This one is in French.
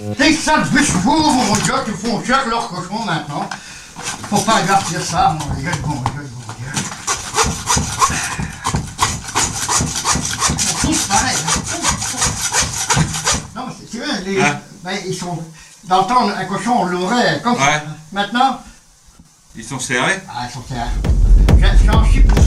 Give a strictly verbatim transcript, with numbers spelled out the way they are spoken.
Des sales bûches pauvres, mon gars, qui font cher leur cochon maintenant. Faut pas garder ça, mon Dieu, mon Dieu, mon Dieu. Ils sont tous pareils. Non, c'est vrai, les, hein? ben, ils sont... Dans le temps, un cochon, on l'aurait comme ouais. ça. Maintenant, Ils sont serrés. ah, ils sont serrés. J'en chie pour